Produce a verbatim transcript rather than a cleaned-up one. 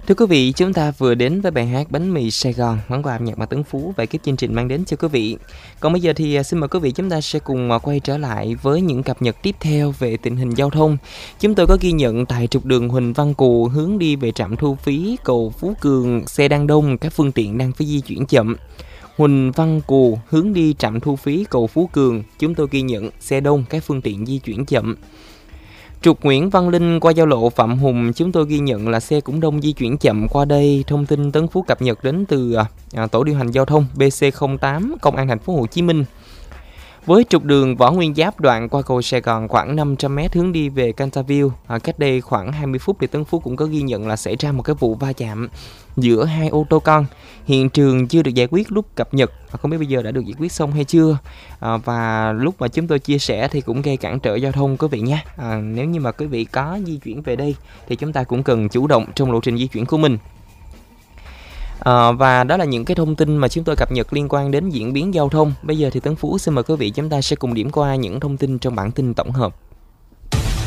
Thưa quý vị, chúng ta vừa đến với bài hát Bánh mì Sài Gòn, món quà âm nhạc mà Tấn Phú và ekip chương trình mang đến cho quý vị. Còn bây giờ thì xin mời quý vị chúng ta sẽ cùng quay trở lại với những cập nhật tiếp theo về tình hình giao thông. Chúng tôi có ghi nhận tại trục đường Huỳnh Văn Cù hướng đi về trạm thu phí cầu Phú Cường, xe đang đông, các phương tiện đang phải di chuyển chậm. Huỳnh Văn Cù hướng đi trạm thu phí cầu Phú Cường, chúng tôi ghi nhận xe đông, các phương tiện di chuyển chậm. Trục Nguyễn Văn Linh qua giao lộ Phạm Hùng, chúng tôi ghi nhận là xe cũng đông di chuyển chậm qua đây. Thông tin Tấn Phú cập nhật đến từ à, tổ điều hành giao thông B C không tám Công an thành phố Hồ Chí Minh. Với trục đường Võ Nguyên Giáp đoạn qua cầu Sài Gòn khoảng năm trăm mét hướng đi về Canterville, à, cách đây khoảng hai mươi phút thì Tấn Phú cũng có ghi nhận là xảy ra một cái vụ va chạm giữa hai ô tô con. Hiện trường chưa được giải quyết lúc cập nhật, không biết bây giờ đã được giải quyết xong hay chưa. À, và lúc mà chúng tôi chia sẻ thì cũng gây cản trở giao thông quý vị nhé. À, nếu như mà quý vị có di chuyển về đây thì chúng ta cũng cần chủ động trong lộ trình di chuyển của mình. À, và đó là những cái thông tin mà chúng tôi cập nhật liên quan đến diễn biến giao thông. Bây giờ thì Tấn Phú xin mời quý vị chúng ta sẽ cùng điểm qua những thông tin trong bản tin tổng hợp.